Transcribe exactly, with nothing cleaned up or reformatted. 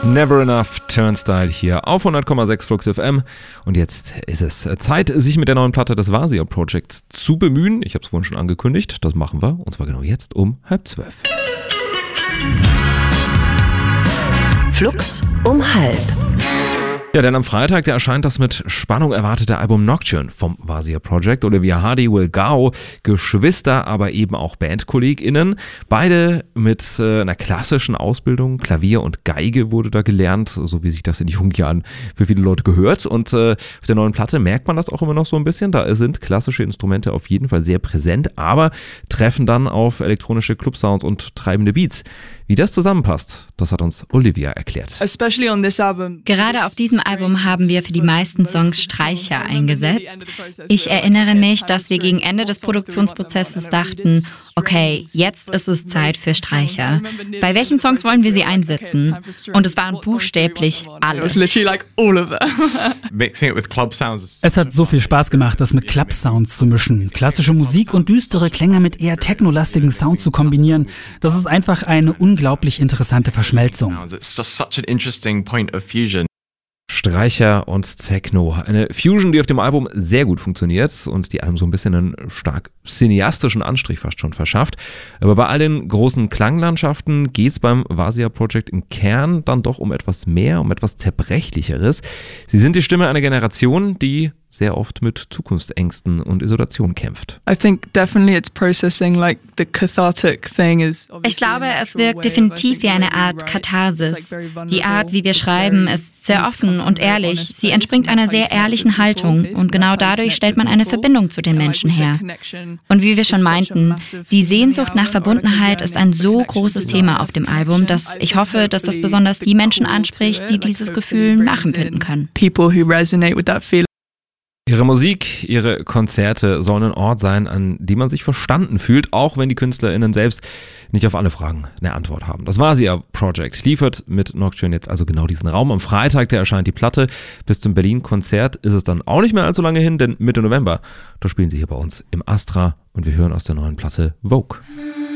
Never Enough Turnstile hier auf hundert Komma sechs Flux F M. Und jetzt ist es Zeit, sich mit der neuen Platte des Vasia Projects zu bemühen. Ich habe es vorhin schon angekündigt, das machen wir. Und zwar genau jetzt um halb zwölf. Flux um halb. Ja, denn am Freitag, da erscheint das mit Spannung erwartete Album Nocturne vom Vasia Project. Olivia Hardy, Will Gao, Geschwister, aber eben auch BandkollegInnen. Beide mit äh, einer klassischen Ausbildung. Klavier und Geige wurde da gelernt, so wie sich das in jungen Jahren für viele Leute gehört. Und äh, auf der neuen Platte merkt man das auch immer noch so ein bisschen. Da sind klassische Instrumente auf jeden Fall sehr präsent, aber treffen dann auf elektronische Clubsounds und treibende Beats. Wie das zusammenpasst, das hat uns Olivia erklärt. Gerade auf diesem Album haben wir für die meisten Songs Streicher eingesetzt. Ich erinnere mich, dass wir gegen Ende des Produktionsprozesses dachten, okay, jetzt ist es Zeit für Streicher. Bei welchen Songs wollen wir sie einsetzen? Und es waren buchstäblich alle. Es hat so viel Spaß gemacht, das mit Club-Sounds zu mischen. Klassische Musik und düstere Klänge mit eher technolastigen Sound zu kombinieren. Das ist einfach eine unglaublich interessante Verschmelzung. Streicher und Techno. Eine Fusion, die auf dem Album sehr gut funktioniert und die einem so ein bisschen einen stark cineastischen Anstrich fast schon verschafft. Aber bei all den großen Klanglandschaften geht es beim Vasia Project im Kern dann doch um etwas mehr, um etwas Zerbrechlicheres. Sie sind die Stimme einer Generation, die sehr oft mit Zukunftsängsten und Isolation kämpft. Ich glaube, es wirkt definitiv wie eine Art Katharsis. Die Art, wie wir schreiben, ist sehr offen und ehrlich. Sie entspringt einer sehr ehrlichen Haltung und genau dadurch stellt man eine Verbindung zu den Menschen her. Und wie wir schon meinten, die Sehnsucht nach Verbundenheit ist ein so großes Thema auf dem Album, dass ich hoffe, dass das besonders die Menschen anspricht, die dieses Gefühl nachempfinden können. Ihre Musik, ihre Konzerte sollen ein Ort sein, an dem man sich verstanden fühlt, auch wenn die KünstlerInnen selbst nicht auf alle Fragen eine Antwort haben. Das Vasia Project liefert mit Nocturne jetzt also genau diesen Raum. Am Freitag, da erscheint die Platte. Bis zum Berlin-Konzert ist es dann auch nicht mehr allzu lange hin, denn Mitte November, da spielen sie hier bei uns im Astra und wir hören aus der neuen Platte Vogue.